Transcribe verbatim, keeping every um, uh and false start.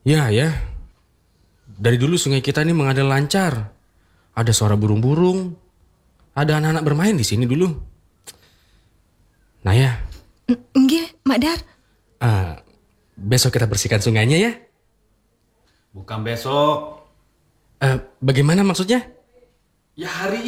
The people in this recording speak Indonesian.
Ya, ya. Dari dulu sungai kita ini mengalir lancar. Ada suara burung-burung. Ada anak-anak bermain di sini dulu. Naya. Nggih, Mak Dar. Uh, besok kita bersihkan sungainya ya. Bukan besok. Uh, bagaimana maksudnya? Ya hari